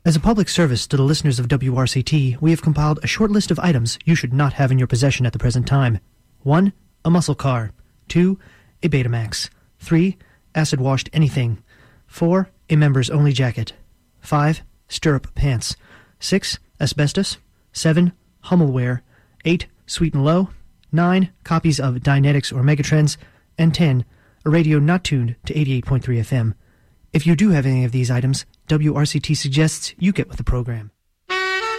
As a public service to the listeners of WRCT, we have compiled a short list of items you should not have in your possession at the present time. 1. A muscle car. 2. A Betamax. 3. Acid-washed anything. 4. A members-only jacket. 5. Stirrup pants. 6. Asbestos. 7. Hummelware. 8. Sweet and Low. 9. Copies of Dynetics or Megatrends. And 10. A radio not tuned to 88.3 FM. If you do have any of these items, WRCT suggests you get with the program.